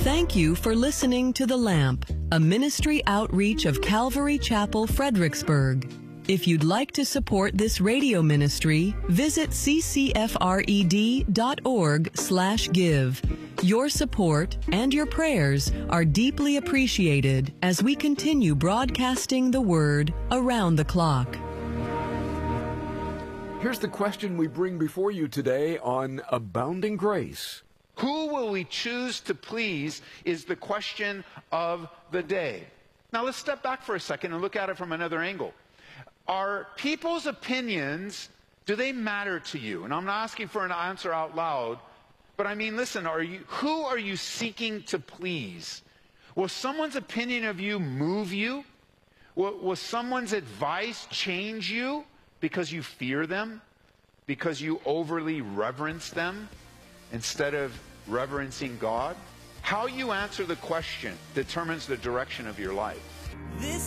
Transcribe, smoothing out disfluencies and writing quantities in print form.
Thank you for listening to The Lamp, a ministry outreach of Calvary Chapel, Fredericksburg. If you'd like to support this radio ministry, visit ccfred.org/give. Your support and your prayers are deeply appreciated as we continue broadcasting the Word around the clock. Here's the question we bring before you today on Abounding Grace. Who will we choose to please is the question of the day. Now let's step back for a second and look at it from another angle. Are people's opinions, do they matter to you? And I'm not asking for an answer out loud, but I mean, listen, who are you seeking to please? Will someone's opinion of you move you? Will someone's advice change you because you fear them? Because you overly reverence them instead of reverencing God? How you answer the question determines the direction of your life.